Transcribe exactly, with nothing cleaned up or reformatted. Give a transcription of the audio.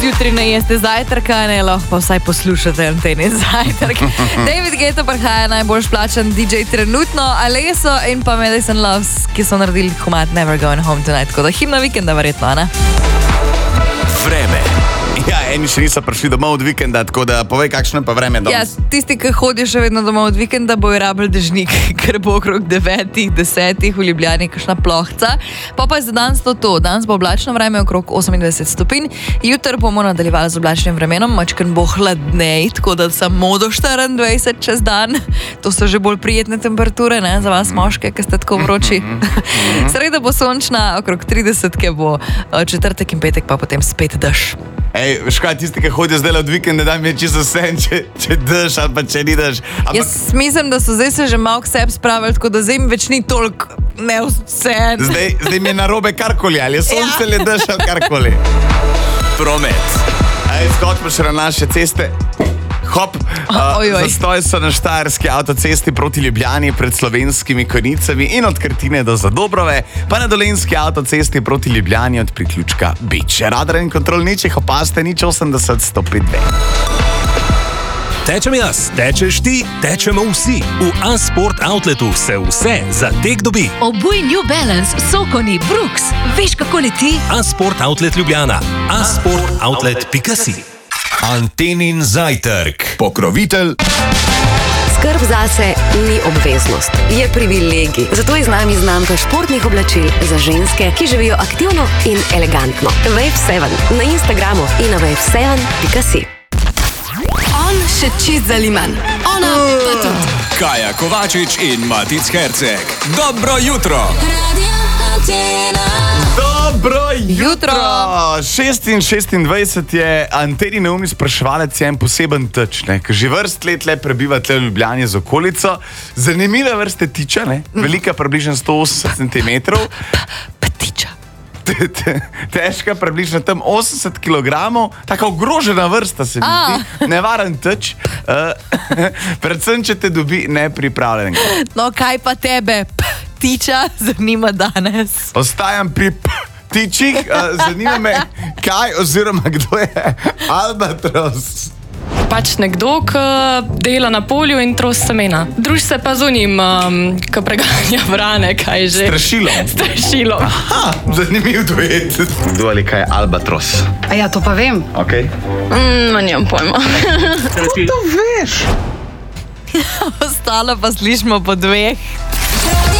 jutri ne jeste zajtrka, ne lahko pa vsaj poslušate Anteni zajtrk. David Guetta prihaja najbolj plačan D J trenutno, Alesso in pa Madison Loves, ki so naredili komad Never Going Home Tonight, tako da himna vikenda verjetno, ne? Vreme. Ja, eni še niso prišli domov od vikenda, tako da povej, kakšno je pa vreme danes. Ja, tisti, ki hodijo še vedno domov od vikenda, bojo rabili dežnik, ker bo okrog devetih, desetih v Ljubljani kakšna plohca. Pa pa je za danes to to. Danes bo oblačno vreme okrog osemindvajset stopinj. Jutri bomo nadaljevali z oblačnim vremenom, mačken bo hladnej, tako da samo do štiriindvajset čez dan. To so že bolj prijetne temperature, ne, za vas moške, ki ste tako vroči. Sreda bo sončna, okrog trideset, ki bo četrtek in petek, pa potem spet dež. Ej, veš kaj, tisti, ki hodijo zdaj od vikenda, da mi je čisto vse, če, če drž ali pa če ni drž. Ampak... Jaz mislim, da so zdaj se že malo k sebi spravili, tako da zdaj mi več ni toliko ne vse. Zdaj, zdaj mi je narobe karkoli, ali je sonce ali drž ali karkoli. Promet. Ej, skočimo še na naše ceste. Hop, uh, zastoj so na štajerski avtocesti proti Ljubljani pred Slovenskimi Konjicami in od Krtine do Zadobrove, pa na dolenjski avtocesti proti Ljubljani od priključka Beč. Radar in kontrol nič, jih opazite, nič osemdeset sto pet dve. Tečem jaz, tečeš ti, tečemo vsi. V A-Sport Outletu se vse za tek dobi. Obuj New Balance, Sokoni, Brooks. Veš, kako leti? A-Sport Outlet Ljubljana. a sport outlet pika si. Antenin zajtrk. Pokrovitelj. Skrb zase ni obveznost, je privilegij. Zato je z nami znamka športnih oblačil za ženske, ki živijo aktivno in elegantno. Wave sedem na Instagramu in na wave sedem pika si. On še čist zaliman. Ona pa tudi. Kaja Kovačič in Matic Herceg. Dobro jutro. Dobro jutro. šest in šestindvajset je Antenin neumni spraševalec, je en poseben teč, ne? Ker že vrst let le prebiva tle v Ljubljani z okolico. Zanimive vrste tiča, ne? Velika približno sto osemdeset centimetrov. Ptiča. Težka približno tam osemdeset kilogramov. Taka ogrožena vrsta se mi zdi. Nevaren teč. Predvsem, če te dobi nepripravljenega. No, kaj pa tebe, ptiča, zanima danes? Ostajam pri ptičih. Zanima me, kaj oziroma kdo je albatros. Pač nekdo, ki dela na polju in tros semena. Druž se pa z unim, um, ki preganja vrane, kaj že. Strašilo. Strašilo. Aha, zanimiv duet. Kdo ali kaj je albatros? A ja, to pa vem. Ok. Mm, no, nimam pojma. To veš. Ostalo pa slišimo po dveh.